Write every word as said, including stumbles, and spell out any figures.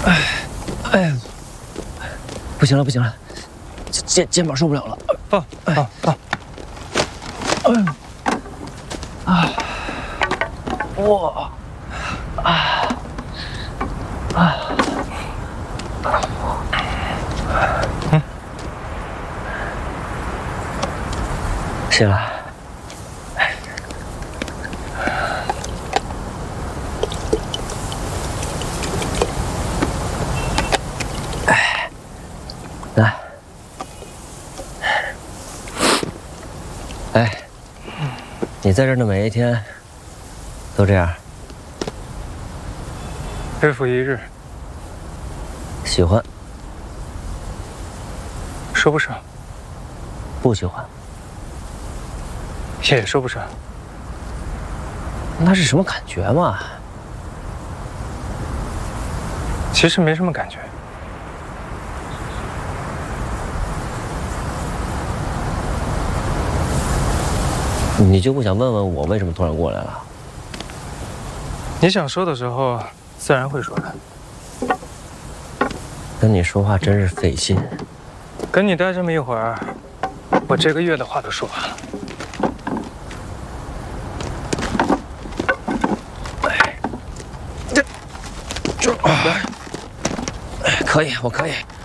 哎，哎，不行了，不行了，肩肩肩膀受不了了。 放放放。 哎，啊，哇，啊，啊，嗯，谢了。 来，哎，你在这儿的每一天都这样？ 日复一日。 喜欢？ 说不上。 不喜欢？ 也说不上。 那是什么感觉嘛？ 其实没什么感觉。 你就不想问问我为什么突然过来了？ 你想说的时候，自然会说的。 跟你说话真是费心。 跟你待这么一会儿，我这个月的话都说完了。 哎，这这，可以，我可以。